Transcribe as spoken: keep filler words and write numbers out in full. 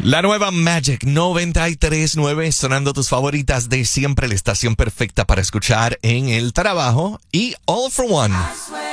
La nueva Magic noventa y tres punto nueve, sonando tus favoritas de siempre, la estación perfecta para escuchar en el trabajo y All for One.